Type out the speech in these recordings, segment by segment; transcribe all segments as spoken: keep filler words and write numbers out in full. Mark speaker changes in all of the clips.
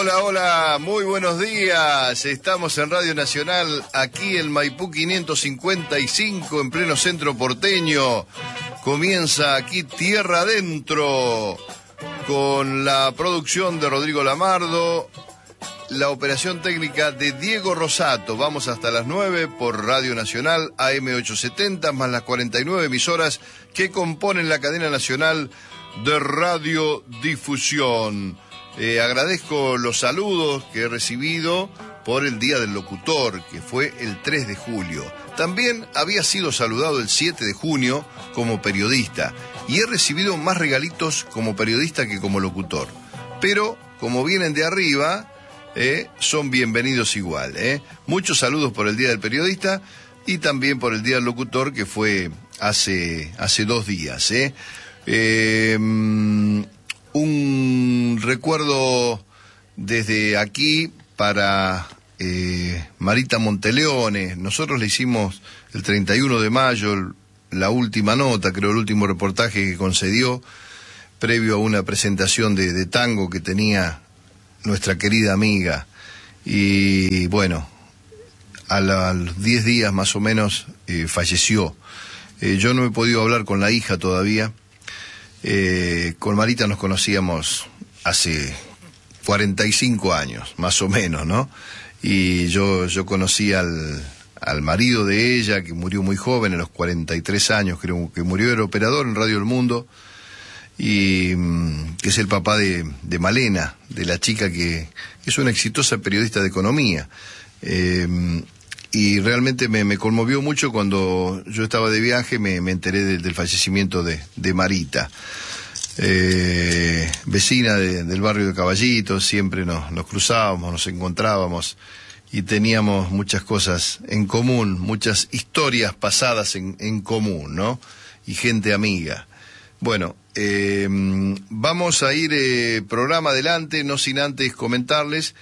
Speaker 1: Hola, hola, muy buenos días. Estamos en Radio Nacional, aquí en Maipú quinientos cincuenta y cinco, en pleno centro porteño. Comienza aquí Tierra Adentro, con la producción de Rodrigo Lamardo, la operación técnica de Diego Rosato. Vamos hasta las nueve por Radio Nacional, A M ochocientos setenta, más las cuarenta y nueve emisoras que componen la cadena nacional de radiodifusión. Eh, agradezco los saludos que he recibido por el Día del Locutor, que fue el tres de julio. También había sido saludado el siete de junio como periodista, y he recibido más regalitos como periodista que como locutor. Pero, como vienen de arriba, eh, son bienvenidos igual. Eh. Muchos saludos por el Día del Periodista y también por el Día del Locutor, que fue hace, hace dos días. Eh. Eh, Un recuerdo desde aquí para eh, Marita Monteleone. Nosotros le hicimos el treinta y uno de mayo la última nota, creo el último reportaje que concedió, previo a una presentación de, de tango que tenía nuestra querida amiga. Y bueno, a, la, a los diez días más o menos eh, falleció. Eh, yo no he podido hablar con la hija todavía. Eh, con Marita nos conocíamos hace cuarenta y cinco años, más o menos, ¿no? Y yo, yo conocí al, al marido de ella, que murió muy joven, a los cuarenta y tres años, creo que murió, era operador en Radio El Mundo, y que es el papá de, de Malena, de la chica que, que es una exitosa periodista de economía. Eh, y realmente me, me conmovió mucho cuando yo estaba de viaje, me, me enteré de, del fallecimiento de, de Marita. Eh, vecina de, del barrio de Caballitos, siempre nos, nos cruzábamos, nos encontrábamos y teníamos muchas cosas en común, muchas historias pasadas en, en común, ¿no? Y gente amiga. Bueno, eh, vamos a ir eh, programa adelante, no sin antes comentarles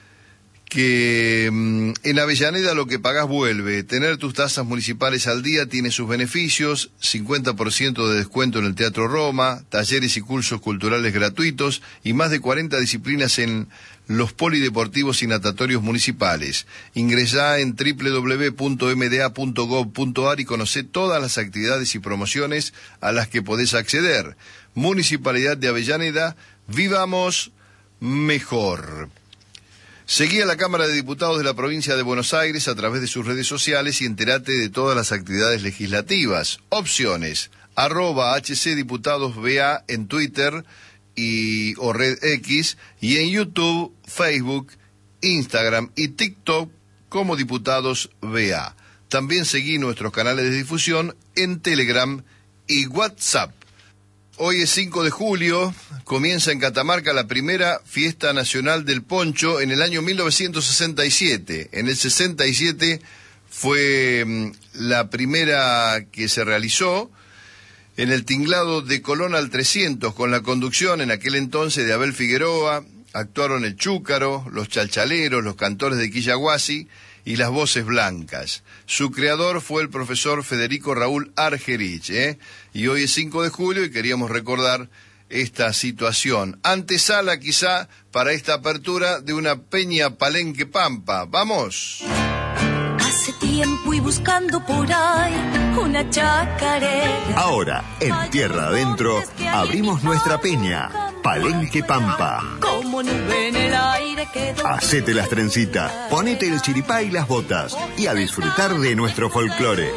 Speaker 1: que en Avellaneda lo que pagás vuelve. Tener tus tasas municipales al día tiene sus beneficios: cincuenta por ciento de descuento en el Teatro Roma, talleres y cursos culturales gratuitos y más de cuarenta disciplinas en los polideportivos y natatorios municipales. Ingresá en doble u doble u doble u punto m d a punto gov punto a r y conocé todas las actividades y promociones a las que podés acceder. Municipalidad de Avellaneda, vivamos mejor. Seguí a la Cámara de Diputados de la Provincia de Buenos Aires a través de sus redes sociales y entérate de todas las actividades legislativas. Opciones: arroba hcdiputadosba en Twitter y o Red X, y en YouTube, Facebook, Instagram y TikTok como Diputados B A. También seguí nuestros canales de difusión en Telegram y WhatsApp. Hoy es cinco de julio, comienza en Catamarca la primera fiesta nacional del poncho en el año mil novecientos sesenta y siete. En el sesenta y siete fue la primera que se realizó en el tinglado de Colón al trescientos, con la conducción en aquel entonces de Abel Figueroa. Actuaron el Chúcaro, los Chalchaleros, los Cantores de Quillaguasi y las Voces Blancas. Su creador fue el profesor Federico Raúl Argerich, ¿eh? Y hoy es cinco de julio y queríamos recordar esta situación. Antesala quizá para esta apertura de una peña Palenque Pampa. ¡Vamos!
Speaker 2: Hace tiempo y buscando por ahí una chacarera.
Speaker 3: Ahora, en Tierra Adentro, abrimos nuestra peña, Palenque Pampa.
Speaker 2: Como nube en el aire quedó.
Speaker 3: Hacete las trencitas, ponete el chiripá y las botas, y a disfrutar de nuestro folclore.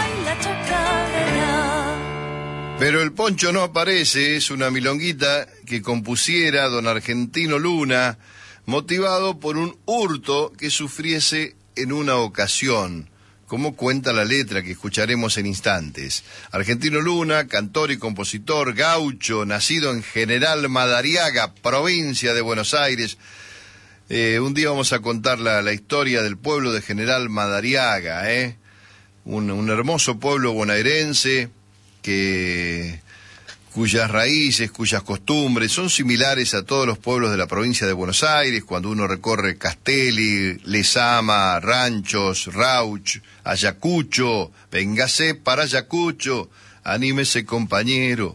Speaker 1: Pero el poncho no aparece, es una milonguita que compusiera don Argentino Luna, motivado por un hurto que sufriese en una ocasión, como cuenta la letra que escucharemos en instantes. Argentino Luna, cantor y compositor gaucho, nacido en General Madariaga, provincia de Buenos Aires. Eh, un día vamos a contar la, la historia del pueblo de General Madariaga, ¿eh? un, un hermoso pueblo bonaerense que cuyas raíces, cuyas costumbres son similares a todos los pueblos de la provincia de Buenos Aires. Cuando uno recorre Castelli, Lezama, Ranchos, Rauch, Ayacucho, véngase para Ayacucho, anímese compañero.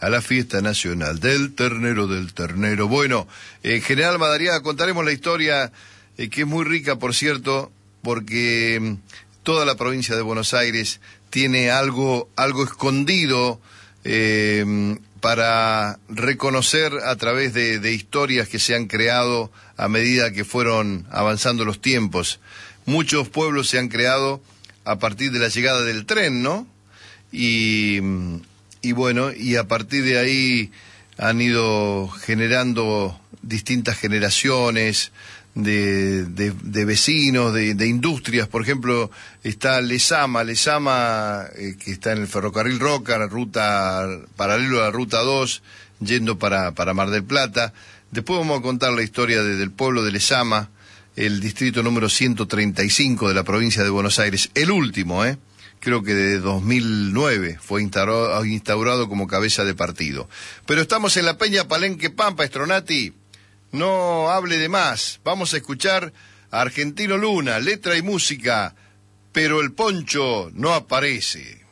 Speaker 1: a la fiesta nacional del ternero, del ternero. Bueno, eh, General Madariaga, contaremos la historia, eh, que es muy rica, por cierto, porque eh, toda la provincia de Buenos Aires tiene algo, algo escondido eh, para reconocer a través de, de historias que se han creado a medida que fueron avanzando los tiempos. Muchos pueblos se han creado a partir de la llegada del tren, ¿no? Y, y bueno, y a partir de ahí han ido generando distintas generaciones de, de, de vecinos, de, de industrias. Por ejemplo, está Lezama, Lezama eh, que está en el ferrocarril Roca, ruta paralelo a la ruta dos, yendo para, para Mar del Plata. Después vamos a contar la historia de, del pueblo de Lezama, el distrito número ciento treinta y cinco de la provincia de Buenos Aires, el último, ¿eh? Creo que de dos mil nueve fue instaurado, instaurado como cabeza de partido. Pero estamos en la Peña Palenque Pampa, Stronati. No hable de más. Vamos a escuchar a Argentino Luna, letra y música, pero el poncho no aparece.